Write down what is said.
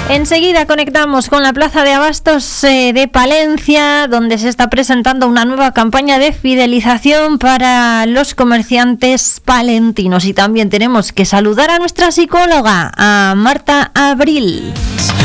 Enseguida conectamos con la Plaza de Abastos de Palencia, donde se está presentando una nueva campaña de fidelización para los comerciantes palentinos. Y también tenemos que saludar a nuestra psicóloga, a Marta Abril.